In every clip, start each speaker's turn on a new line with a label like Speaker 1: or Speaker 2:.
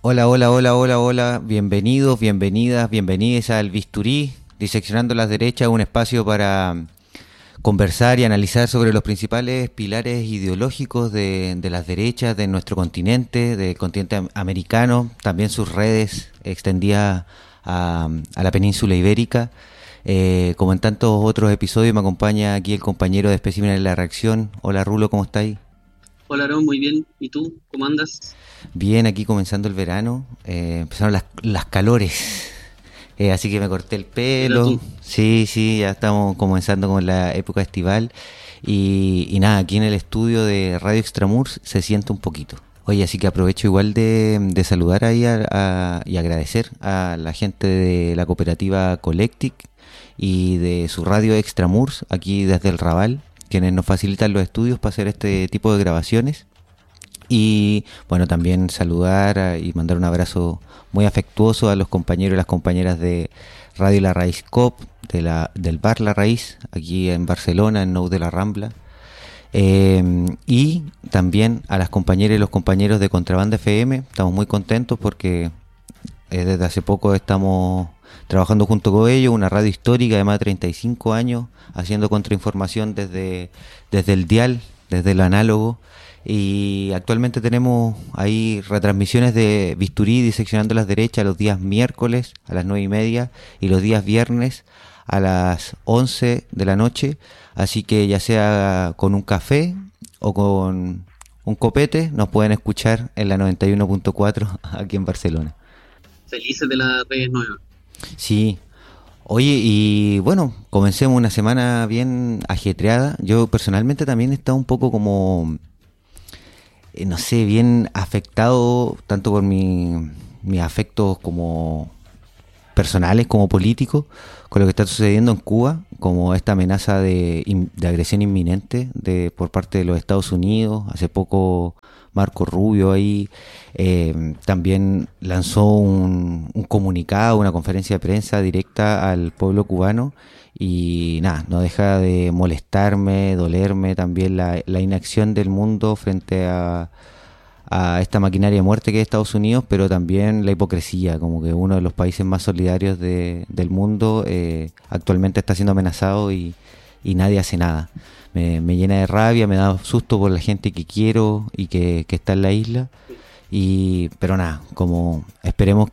Speaker 1: Hola, hola, hola, hola, hola. Bienvenidos, bienvenidas, bienvenidas al Bisturí, Diseccionando las Derechas, un espacio para conversar y analizar sobre los principales pilares ideológicos de las derechas de nuestro continente, del continente americano, también sus redes extendidas a la península ibérica. Como en tantos otros episodios, me acompaña aquí el compañero de Especímenes de la Reacción. Hola, Rulo, ¿cómo estáis?
Speaker 2: Hola, Aaron, muy bien. ¿Y tú? ¿Cómo andas?
Speaker 1: Bien, aquí comenzando el verano, empezaron las calores, así que me corté el
Speaker 2: Mira
Speaker 1: pelo,
Speaker 2: tú.
Speaker 1: sí, sí, ya estamos comenzando con la época estival y nada, aquí en el estudio de Radio Extramurs se siente un poquito. Oye, así que aprovecho igual de saludar ahí y agradecer a la gente de la cooperativa Colectic y de su radio Extramurs, aquí desde el Raval, quienes nos facilitan los estudios para hacer este tipo de grabaciones. Y bueno, también saludar y mandar un abrazo muy afectuoso a los compañeros y las compañeras de Radio La Raíz COP, del bar La Raíz, aquí en Barcelona, en Nou de la Rambla. Y también a las compañeras y los compañeros de Contrabanda FM. Estamos muy contentos porque desde hace poco estamos trabajando junto con ellos, una radio histórica de más de 35 años, haciendo contrainformación desde el dial, desde el análogo. Y actualmente tenemos ahí retransmisiones de Bisturí diseccionando las derechas los días miércoles a las 9:30 y los días viernes a las 11 de la noche. Así que ya sea con un café o con un copete, nos pueden escuchar en la 91.4 aquí en Barcelona.
Speaker 2: Felices de las redes nuevas.
Speaker 1: Sí. Oye, y bueno, comencemos una semana bien ajetreada. Yo personalmente también he estado un poco como no sé, bien afectado tanto por mis afectos como personales como políticos con lo que está sucediendo en Cuba, como esta amenaza de agresión inminente por parte de los Estados Unidos. Hace poco Marco Rubio ahí también lanzó un comunicado, una conferencia de prensa directa al pueblo cubano y nada, no deja de molestarme, dolerme también la inacción del mundo frente a esta maquinaria de muerte que es Estados Unidos, pero también la hipocresía, como que uno de los países más solidarios del mundo actualmente está siendo amenazado y nadie hace nada. Me llena de rabia, me da susto por la gente que quiero y que está en la isla, pero nada, como esperemos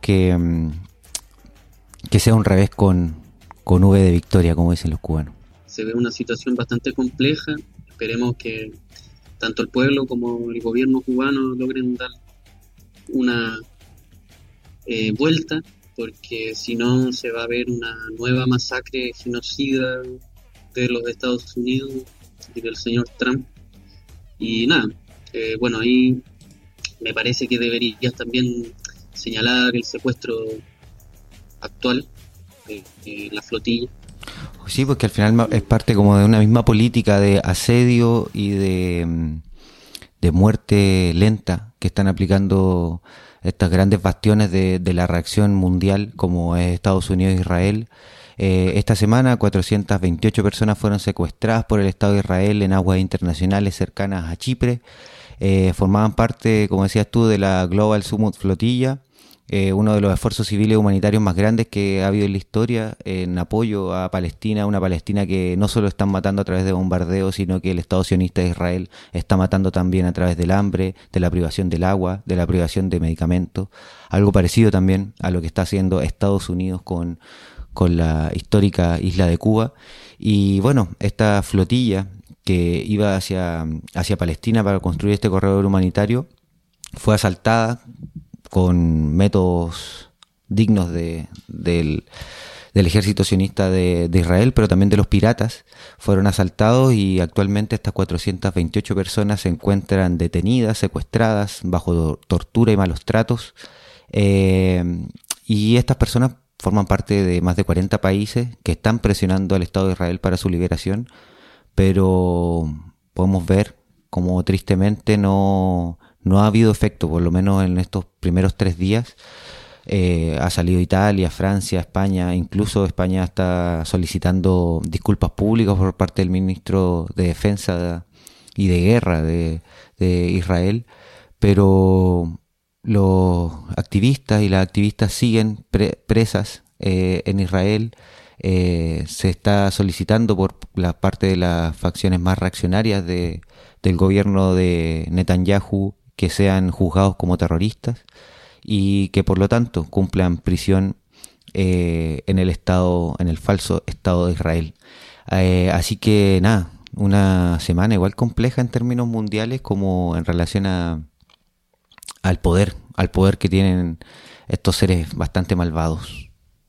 Speaker 1: que sea un revés con V de victoria, como dicen los cubanos.
Speaker 2: Se ve una situación bastante compleja. Esperemos que tanto el pueblo como el gobierno cubano logren dar una vuelta, porque si no se va a ver una nueva masacre genocida de los Estados Unidos y del señor Trump. Y nada, bueno, ahí me parece que deberías también señalar el secuestro actual de la flotilla.
Speaker 1: Sí, porque al final es parte como de una misma política de asedio y de muerte lenta que están aplicando estas grandes bastiones de la reacción mundial como es Estados Unidos e Israel. Esta semana 428 personas fueron secuestradas por el Estado de Israel en aguas internacionales cercanas a Chipre. Formaban parte, como decías tú, de la Global Summit Flotilla, uno de los esfuerzos civiles humanitarios más grandes que ha habido en la historia en apoyo a Palestina, una Palestina que no solo están matando a través de bombardeos, sino que el Estado sionista de Israel está matando también a través del hambre, de la privación del agua, de la privación de medicamentos, algo parecido también a lo que está haciendo Estados Unidos con la histórica isla de Cuba. Y bueno, esta flotilla que iba hacia Palestina para construir este corredor humanitario fue asaltada con métodos dignos del ejército sionista de Israel, pero también de los piratas. Fueron asaltados y actualmente estas 428 personas se encuentran detenidas, secuestradas, bajo tortura y malos tratos. Y estas personas forman parte de más de 40 países que están presionando al Estado de Israel para su liberación, pero podemos ver como tristemente no ha habido efecto, por lo menos en estos primeros 3 días. Ha salido Italia, Francia, España, incluso España está solicitando disculpas públicas por parte del ministro de Defensa y de Guerra de Israel, pero los activistas y las activistas siguen presas en Israel. Se está solicitando por la parte de las facciones más reaccionarias del gobierno de Netanyahu que sean juzgados como terroristas y que por lo tanto cumplan prisión en el falso Estado de Israel. Así que nada, una semana igual compleja en términos mundiales como en relación al poder que tienen estos seres bastante malvados.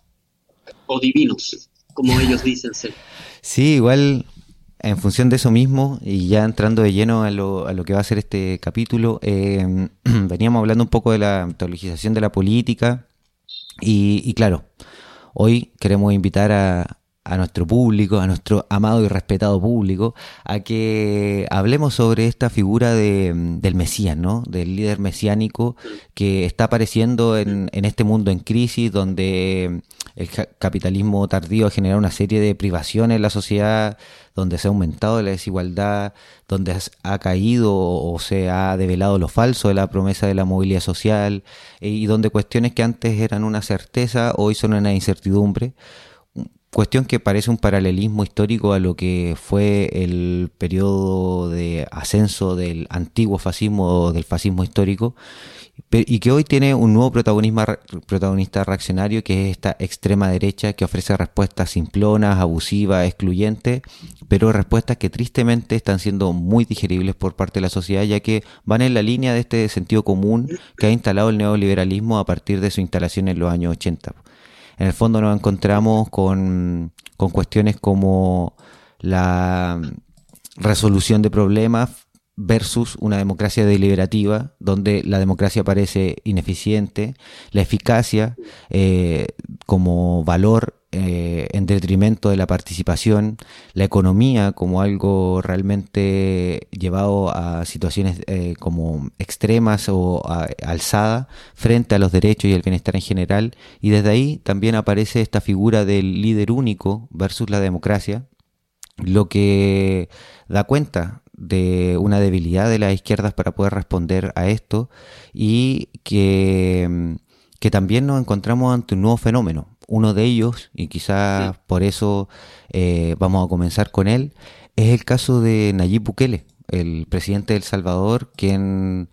Speaker 2: O divinos, como ellos dicen ser.
Speaker 1: Sí, igual en función de eso mismo y ya entrando de lleno a lo que va a ser este capítulo, veníamos hablando un poco de la mitologización de la política y claro, hoy queremos invitar a nuestro público, a nuestro amado y respetado público, a que hablemos sobre esta figura del Mesías, ¿no? Del líder mesiánico que está apareciendo en este mundo en crisis, donde el capitalismo tardío ha generado una serie de privaciones en la sociedad, donde se ha aumentado la desigualdad, donde ha caído o se ha develado lo falso de la promesa de la movilidad social, y donde cuestiones que antes eran una certeza hoy son una incertidumbre. Cuestión que parece un paralelismo histórico a lo que fue el periodo de ascenso del antiguo fascismo o del fascismo histórico, y que hoy tiene un nuevo protagonista reaccionario, que es esta extrema derecha que ofrece respuestas simplonas, abusivas, excluyentes, pero respuestas que tristemente están siendo muy digeribles por parte de la sociedad, ya que van en la línea de este sentido común que ha instalado el neoliberalismo a partir de su instalación en los años 80. En el fondo nos encontramos con cuestiones como la resolución de problemas versus una democracia deliberativa, donde la democracia parece ineficiente, la eficacia como valor en detrimento de la participación, la economía como algo realmente llevado a situaciones como extremas o alzada frente a los derechos y el bienestar en general, y desde ahí también aparece esta figura del líder único versus la democracia, lo que da cuenta de una debilidad de las izquierdas para poder responder a esto, y que también nos encontramos ante un nuevo fenómeno. Uno de ellos, y quizás por eso vamos a comenzar con él, es el caso de Nayib Bukele, el presidente de El Salvador, quien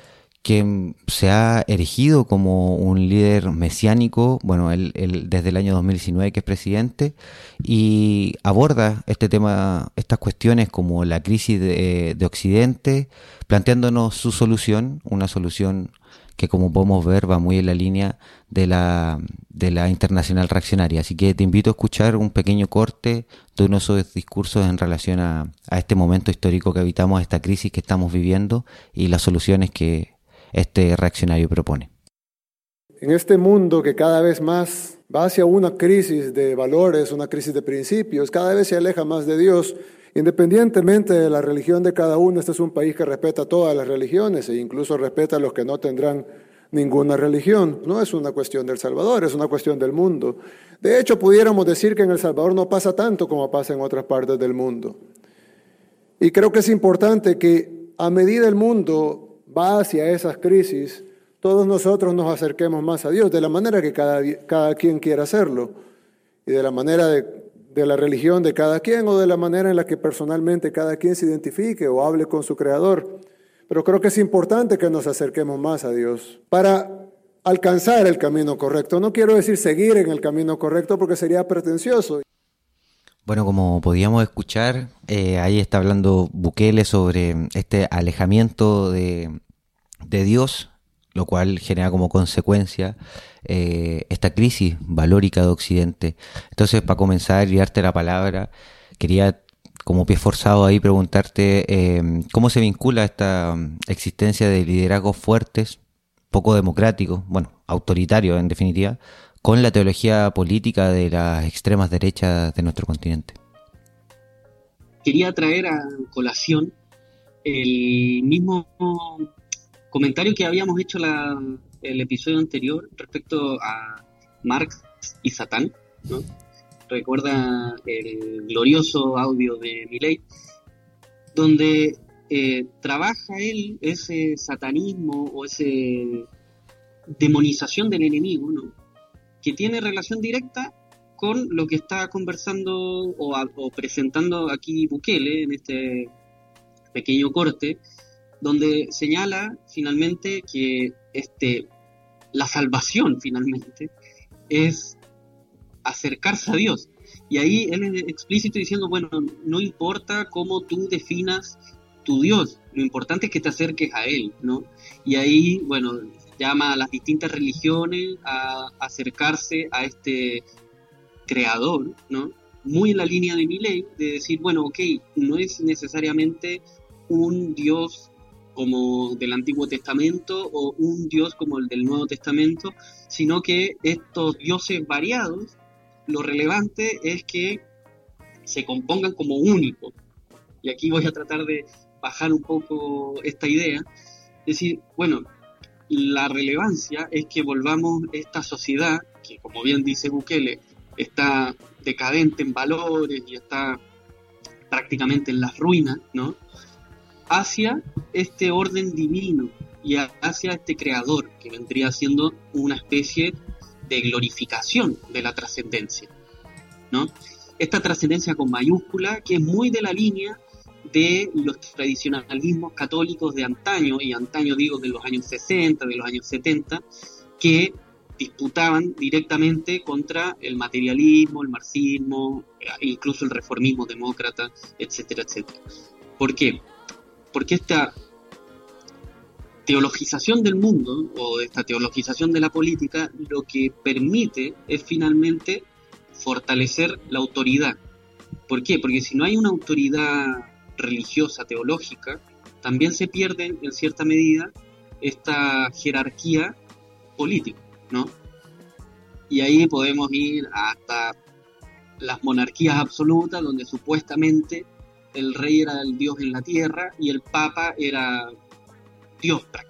Speaker 1: se ha erigido como un líder mesiánico, bueno, él desde el año 2019 que es presidente, y aborda este tema, estas cuestiones como la crisis de Occidente, planteándonos su solución, una solución que como podemos ver va muy en la línea de la internacional reaccionaria. Así que te invito a escuchar un pequeño corte de uno de esos discursos en relación a este momento histórico que habitamos, a esta crisis que estamos viviendo y las soluciones que este reaccionario propone.
Speaker 3: En este mundo que cada vez más va hacia una crisis de valores, una crisis de principios, cada vez se aleja más de Dios, independientemente de la religión de cada uno. Este es un país que respeta todas las religiones e incluso respeta a los que no tendrán ninguna religión. No es una cuestión de El Salvador, es una cuestión del mundo. De hecho, pudiéramos decir que en El Salvador no pasa tanto como pasa en otras partes del mundo. Y creo que es importante que a medida el mundo va hacia esas crisis, todos nosotros nos acerquemos más a Dios, de la manera que cada quien quiera hacerlo, y de la manera de la religión de cada quien, o de la manera en la que personalmente cada quien se identifique o hable con su Creador. Pero creo que es importante que nos acerquemos más a Dios para alcanzar el camino correcto. No quiero decir seguir en el camino correcto porque sería pretencioso.
Speaker 1: Bueno, como podíamos escuchar, ahí está hablando Bukele sobre este alejamiento de Dios, lo cual genera como consecuencia esta crisis valórica de Occidente. Entonces, para comenzar y darte la palabra, quería como pie forzado ahí preguntarte cómo se vincula esta existencia de liderazgos fuertes, poco democráticos, bueno, autoritarios en definitiva, con la teología política de las extremas derechas de nuestro continente.
Speaker 2: Quería traer a colación el mismo comentario que habíamos hecho el episodio anterior respecto a Marx y Satán, ¿no? Recuerda el glorioso audio de Milei, donde trabaja él ese satanismo o ese demonización del enemigo, ¿no? Que tiene relación directa con lo que está conversando o presentando aquí Bukele en este pequeño corte, donde señala finalmente que la salvación finalmente es acercarse a Dios. Y ahí él es explícito diciendo, bueno, no importa cómo tú definas tu Dios, lo importante es que te acerques a Él, ¿no? Y ahí, bueno, llama a las distintas religiones a acercarse a este creador, ¿no? Muy en la línea de Milei, de decir, bueno, ok, no es necesariamente un Dios como del Antiguo Testamento o un Dios como el del Nuevo Testamento, sino que estos dioses variados, lo relevante es que se compongan como únicos. Y aquí voy a tratar de bajar un poco esta idea. Es decir, bueno, la relevancia es que volvamos esta sociedad, que como bien dice Bukele, está decadente en valores y está prácticamente en las ruinas, ¿no? Hacia este orden divino y hacia este creador, que vendría siendo una especie de glorificación de la trascendencia, ¿no? Esta trascendencia con mayúscula, que es muy de la línea de los tradicionalismos católicos de antaño, y antaño digo de los años 60, de los años 70, que disputaban directamente contra el materialismo, el marxismo, incluso el reformismo demócrata, etcétera, etcétera. ¿Por qué? Porque esta teologización del mundo, o esta teologización de la política, lo que permite es finalmente fortalecer la autoridad. ¿Por qué? Porque si no hay una autoridad religiosa, teológica, también se pierde en cierta medida esta jerarquía política, ¿no? Y ahí podemos ir hasta las monarquías absolutas, donde supuestamente el rey era el dios en la tierra y el papa era Dios prácticamente.